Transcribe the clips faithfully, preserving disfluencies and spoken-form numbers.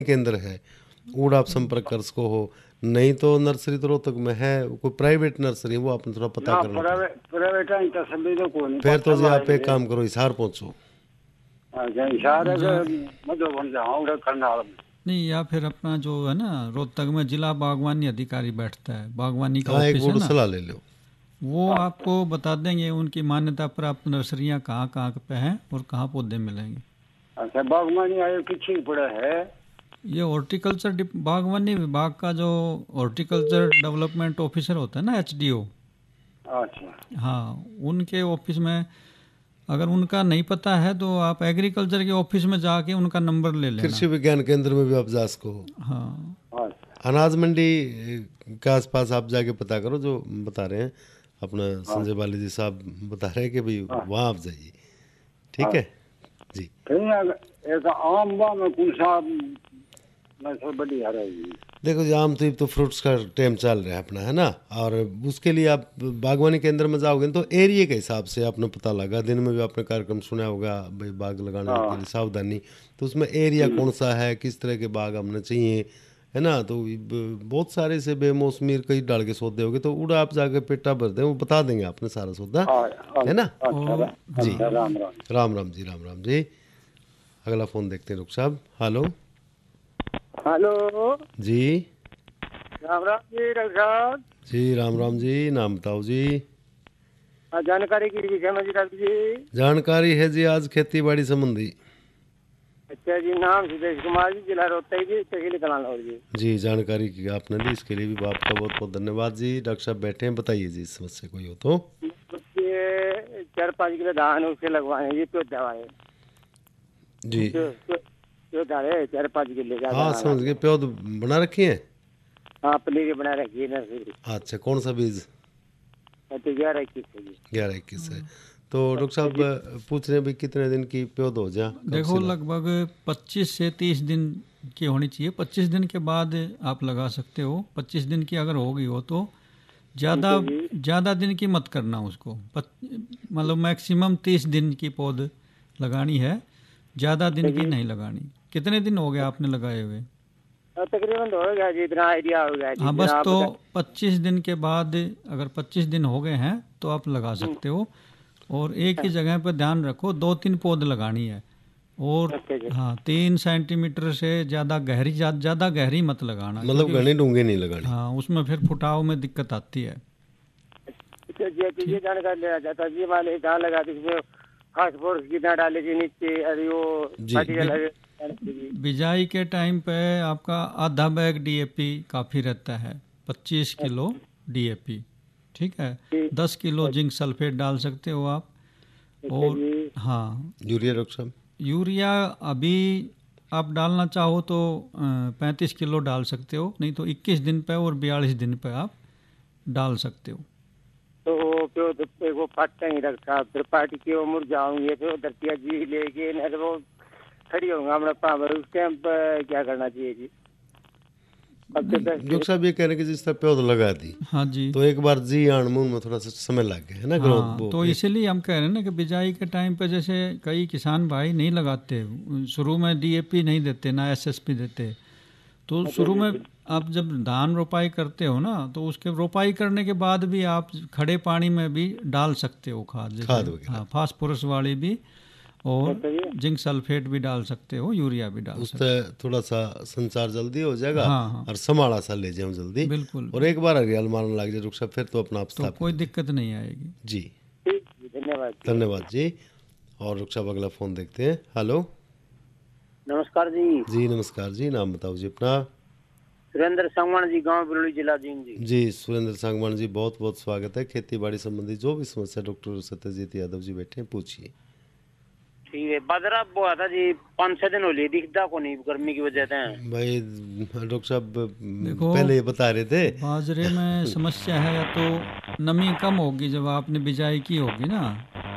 केंद्र है, उड़ आप संपर्क कर सको हो। नहीं तो नर्सरी तो रोहतक में है, कोई प्राइवेट नर्सरी, वो आपने थोड़ा पता करना पड़ेगा। प्राइवेट है तो सभी तो को नहीं फिर तो जी पता आप एक काम करो, हिसार पहुँचो। अच्छा इशारे के या- मतलब बन जाओ उधर करनाल में। नहीं, या फिर अपना जो है ना रोहतक में जिला बागवानी अधिकारी बैठता है, बागवानी का हाँ, एक ऑफिस है गुड़ ना, सलाह ले लो। वो आपको बता देंगे उनकी मान्यता प्राप्त नर्सरियाँ कहाँ कहाँ पे हैं और कहाँ पौधे मिलेंगे। अच्छा बागवानी आयोग किसी पड़ा है। ये हॉर्टिकल्चर डिप- बागवानी विभाग का जो हॉर्टिकल्चर डेवलपमेंट ऑफिसर होता है ना, एच डी ओ, अच्छा हाँ, उनके ऑफिस में अगर उनका नहीं पता है तो आप एग्रीकल्चर के ऑफिस में जाके उनका नंबर ले लेना। कृषि विज्ञान केंद्र में भी आप जा सको हो। हाँ, अच्छा अनाज मंडी के आसपास आप जाके पता करो, जो बता रहे हैं अपना संजय बाली जी साहब बता रहे हैं कि भाई वहाँ आप जाइए। ठीक है जी। कहीं अगर एक आम बा में कौन सा नस्ल बढ़िया रहेगी। देखो जी, आम तो तो फ्रूट्स का टाइम चल रहा है अपना, है ना, और उसके लिए आप बागवानी केंद्र में जाओगे तो एरिया के हिसाब से आपने पता लगा। दिन में भी आपने कार्यक्रम सुना होगा भाई बाग लगाने के लिए सावधानी, तो उसमें एरिया कौन सा है, किस तरह के बाग हमने चाहिए, है ना। तो ब- बहुत सारे से बेमौसमी कई डाल के सौदे होगे, तो उड़ा आप जाके पेटा भर दें, वो बता देंगे आपने सारा सौदा, है ना। और जी अच्छा राम राम। राम राम जी, राम राम जी। अगला फ़ोन देखते हैं रुख साहब। हेलो हेलो जी। राम राम जी डॉक्टर साहब। जी राम राम जी, नाम बताओ जी। हाँ, जानकारी की विषय में जी डॉक्टर जी। जानकारी है जी आज खेती बाड़ी संबंधी। अच्छा जी, नाम सुदेश कुमार जी, जिला रोहतक जी, तहसील कलानौर जी। जी जानकारी की आपने दी, इसके लिए भी आपका बहुत बहुत धन्यवाद जी। डॉक्टर साहब बैठे हैं, बताइए जी समस्या कोई हो तो। ये चार पाँच किलो धान उससे लगवाए जी, तो दवाए जी तो तो- तो दावे चार पाँच किलो ज्यादा हाँ ना समझ गए, पौध बना रखी है। हाँ पनीर बना रखी है नर्सरी। अच्छा, कौन सा बीज? तो ग्यारह इक्कीस है जी। ग्यारह इक्कीस है। तो डॉक्टर साहब पूछ रहे हैं भी कितने दिन की पौध हो जाए? कब देखो से ला- लगभग पच्चीस से तीस दिन की होनी चाहिए। पच्चीस दिन के बाद आप लगा सकते हो। पच्चीस दिन की अगर होगी हो तो ज़्यादा ज़्यादा दिन की मत करना उसको। पच- मतलब मैक्सिमम तीस दिन की पौध लगानी है, ज़्यादा दिन की नहीं लगानी। कितने दिन हो गए आपने लगाए हुए? हाँ, तकरीबन तो हो गया जी, इतना आइडिया हो गया जी। हाँ, बस जितना तो आप पच्चीस दिन के बाद अगर पच्चीस दिन हो गए हैं तो आप लगा सकते हो। और एक ही जगह पर ध्यान रखो, दो तीन पौध लगानी है। और अच्छा जी। हाँ, तीन सेंटीमीटर से ज़्यादा गहरी ज़्यादा ज़्यादा गहरी मत लगाना, मतलब क्योंकि घने डूंगे नहीं लगानी। उस- हाँ, उसमें फिर फुटाव में दिक्कत आती है। अच्छा जी, तो ये जानकारी लेना चाहता जी, वाले कहाँ लगा दी इसमें फास्फोरस कितना डाले जी नीचे, अरे वो जी। फर्टिलाइजर बिजाई के टाइम पे आपका आधा बैग डी ए पी काफ़ी रहता है, पच्चीस किलो डी ए पी, ठीक है। दस किलो जिंक सल्फेट डाल सकते हो आप। और हाँ, यूरिया डॉक्टर साहब? यूरिया अभी आप डालना चाहो तो पैंतीस किलो डाल सकते हो, नहीं तो इक्कीस दिन पे और बयालीस दिन पे आप डाल सकते हो। तो वो फिर वो पट्टा ही रखा, फिर पार्टी की उम्र जाऊंगी फिर धरतिया जी लेके नहीं तो वो खड़ी होगा हमारा पावर, उस टाइम पर क्या करना चाहिए जी? अब तो दस डॉक्टर साहब ये कह रहे हैं कि जिस तरह पौध लगा दी हाँ जी, तो एक बार जी आणमून में थोड़ा सा समय लग गया है ना, ग्रोथ हाँ, वो तो एक- इसीलिए हम कह रहे हैं ना कि बिजाई के टाइम पे जैसे कई किसान भाई नहीं लगाते, शुरू में डी ए पी नहीं देते, ना एस एस पी देते। तो शुरू में आप जब धान रोपाई करते हो ना, तो उसके रोपाई करने के बाद भी आप खड़े पानी में भी डाल सकते हो खाद, जैसे खाद वगैरह। हाँ, फास्फोरस वाली भी, और जिंक सल्फेट भी डाल सकते हो, यूरिया भी डाल सकते उससे थोड़ा सा संचार जल्दी हो जाएगा। हाँ, हाँ। और समाड़ा सा ले जाऊं जल्दी, हो। बिल्कुल, और एक बार हरियाल मारने लग जाए डॉक्टर साहब, फिर तो अपना आप तो स्थापित कोई हो। दिक्कत नहीं आएगी। जी ठीक जी, धन्यवाद जी। धन्यवाद जी। और डॉक्टर साहब अगला फ़ोन देखते हैं। हेलो नमस्कार जी। जी, नमस्कार जी, नाम बताओ जी अपना। सुरेंद्र संगवान जी, गांव बिलोली, जिला जींद जी। जी सुरेंद्र सांगवान जी, बहुत बहुत स्वागत है। खेती बाड़ी संबंधी जो भी समस्या, डॉक्टर सत्यजीत यादव जी बैठे हैं, पूछिए। ठीक है, बाजरा बोआ था जी, पाँच छह दिन हो लिए, दिखता को नहीं गर्मी की वजह से। भाई डॉक्टर साहब देखो, पहले ये बता रहे थे। बाजरे में समस्या है या तो नमी कम होगी जब आपने बिजाई की होगी ना।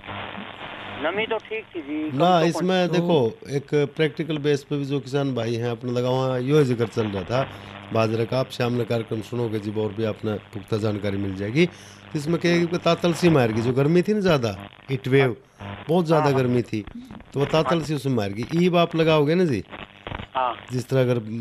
नमी तो ठीक थी जी, कम ना तो इसमें तो- देखो एक प्रैक्टिकल बेस पे भी जो किसान भाई हैं अपने लगा वहाँ यो जिक्र चल रहा था बाजरे का। आप शाम में कार्यक्रम सुनोगे जी और भी आपने पुख्ता जानकारी मिल जाएगी। तो इसमें क्या है कि तातल सी मार गई, जो गर्मी थी ना ज़्यादा, हीट वेव बहुत ज़्यादा गर्मी थी, तो वो तातल सी उसमें मार गई। ईब आप लगाओगे ना जी, हाँ। जिस तरह अगर